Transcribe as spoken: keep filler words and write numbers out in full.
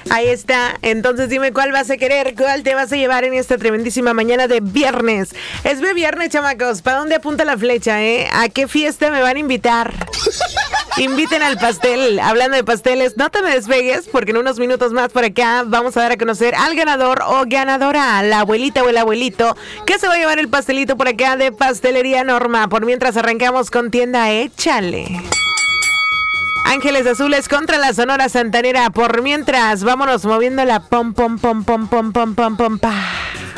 Ahí está. Entonces dime cuál vas a querer, cuál te vas a llevar en esta tremendísima mañana de viernes. Es de viernes, chamacos. ¿Para dónde apunta la flecha, eh? ¿A qué fiesta me van a invitar? Inviten al pastel. Hablando de pasteles, no te me despegues porque en unos minutos más por acá vamos a dar a conocer al ganador o ganadora, la abuelita o el abuelito, que se va a llevar el pastelito por acá de Pastelería Norma. Por mientras arrancamos con Tienda Échale. Ángeles Azules contra la Sonora Santanera. Por mientras, vámonos moviendo la pom pom pom pom pom pom pom pom pa.